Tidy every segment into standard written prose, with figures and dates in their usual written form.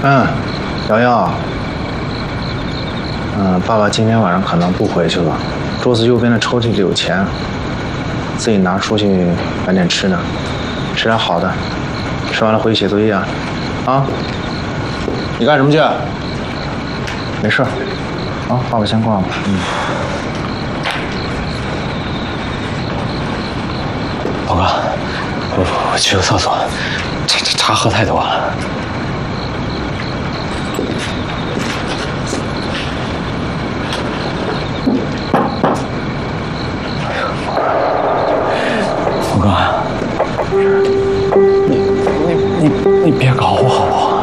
瑶瑶，爸爸今天晚上可能不回去了。桌子右边的抽屉里有钱，自己拿出去买点吃的，吃点好的，吃完了回去写作业啊。啊？你干什么去？没事。啊，爸爸先挂了。 宝哥，我去个厕所，这茶喝太多了。宝哥，你别搞我好不好？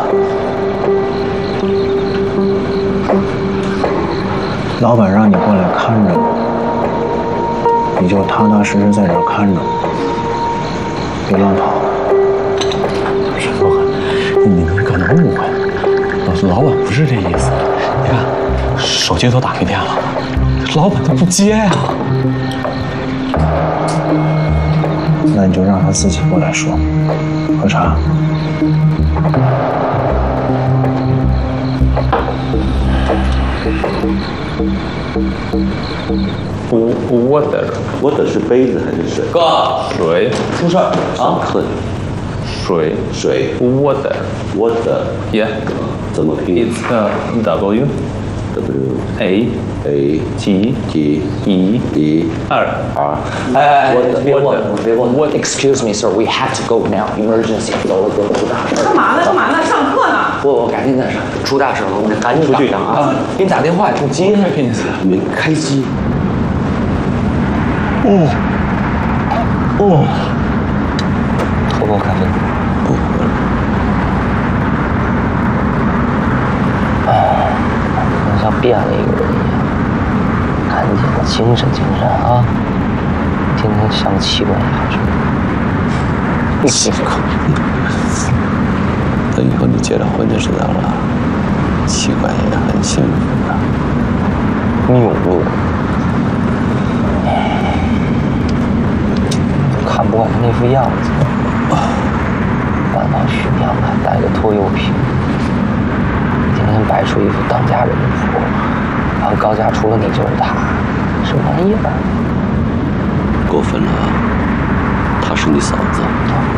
老板让你过来看着，你就踏踏实实在这儿看着，别乱跑。 沈东海，你可能误会，老板不是这意思。你看，手机都打没电了，老板他不接呀。 那你就让他自己过来说。喝茶。 water 是杯子还是水？ 哥，水。 出事儿啊！喝水 water yeah 怎么拼 it's W A T E R。 哎，别问。Excuse me, sir, we have to go now. Emergency. 走了。 干嘛呢？上课呢。 我赶紧在这儿，出大事了，我们赶紧出去一趟啊！给你打电话，不接， 没开机。 喝口咖啡。 不喝了。 你像变了一个人一样，赶紧精神啊！天天像个妻管家似的。 气口。等以后你结了婚就知道了，妻管也很幸福的。 谬论。看不惯他那副样子，半往徐娘还带个拖油瓶，天天摆出一副当家人的模样，然后高家除了你就是他，什么玩意儿？ 过分了，她是你嫂子。